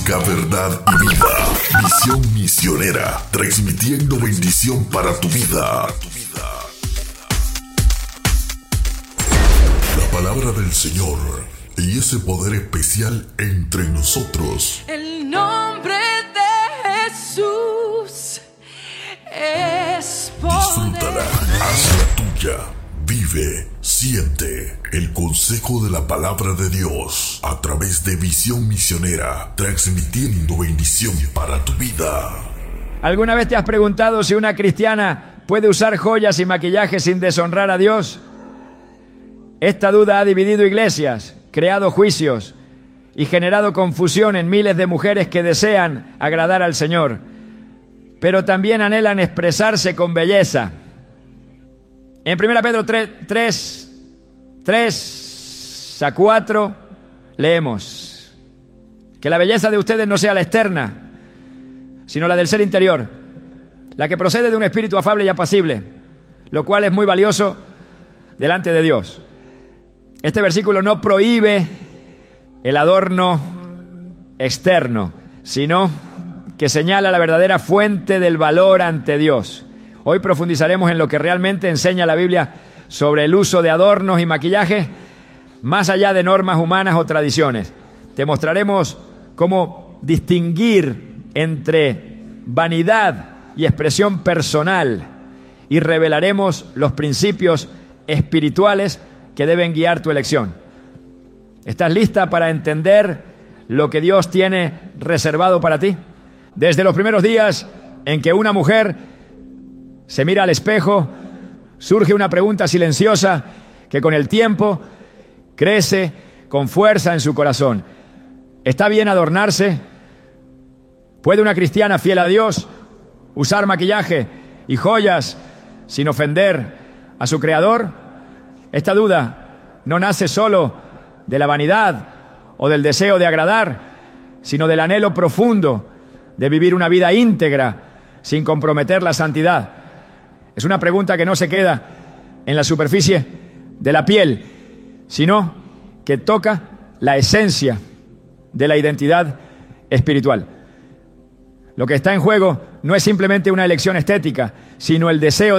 música, verdad y vida. Visión misionera, transmitiendo bendición para tu vida. La palabra del Señor y ese poder especial entre nosotros. El nombre de Jesús es poder. Disfrútala, hazla tuya. Vive, siente el consejo de la palabra de Dios a través de Visión Misionera, transmitiendo bendición para tu vida. ¿Alguna vez te has preguntado si una cristiana puede usar joyas y maquillaje sin deshonrar a Dios? Esta duda ha dividido iglesias, creado juicios y generado confusión en miles de mujeres que desean agradar al Señor, pero también anhelan expresarse con belleza. En 1 Pedro 3-4 leemos que la belleza de ustedes no sea la externa, sino la del ser interior, la que procede de un espíritu afable y apacible, lo cual es muy valioso delante de Dios. Este versículo no prohíbe el adorno externo, sino que señala la verdadera fuente del valor ante Dios. Hoy profundizaremos en lo que realmente enseña la Biblia sobre el uso de adornos y maquillaje, más allá de normas humanas o tradiciones. Te mostraremos cómo distinguir entre vanidad y expresión personal y revelaremos los principios espirituales que deben guiar tu elección. ¿Estás lista para entender lo que Dios tiene reservado para ti? Desde los primeros días en que una mujer se mira al espejo, surge una pregunta silenciosa que con el tiempo crece con fuerza en su corazón. ¿Está bien adornarse? ¿Puede una cristiana fiel a Dios usar maquillaje y joyas sin ofender a su Creador? Esta duda no nace solo de la vanidad o del deseo de agradar, sino del anhelo profundo de vivir una vida íntegra sin comprometer la santidad. Es una pregunta que no se queda en la superficie de la piel, sino que toca la esencia de la identidad espiritual. Lo que está en juego no es simplemente una elección estética, sino el deseo